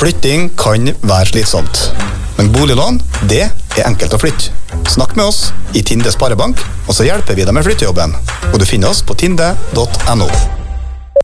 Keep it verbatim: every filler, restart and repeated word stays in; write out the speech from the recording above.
Flytting kan være slitsomt. Men boliglån, det er enkelt å flytte. Snakk med oss i Tinde Sparebank, og så hjelper vi deg med flyttejobben. Og du finner oss på tinde punktum no.